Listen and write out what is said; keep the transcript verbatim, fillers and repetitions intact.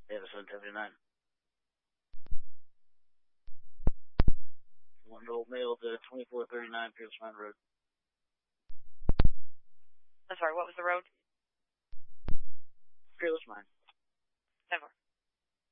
Yeah, seven seventy-nine. One old mail to twenty-four thirty-nine Pierce Mountain Road. I'm sorry, what was the road? Fearless Mind. Never.